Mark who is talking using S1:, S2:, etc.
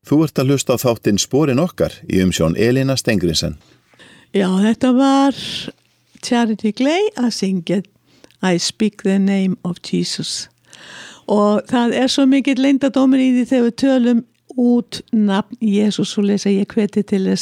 S1: Þú ert að hlusta á þáttinn Sporin okkar í umsjón Elína Stengrinsen.
S2: Já, þetta var Charity Clay að syngja I Speak the Name of Jesus. Og það svo mikill leyndardómur í því þegar við tölum út nafn Jesus og lesa ég hveti til þess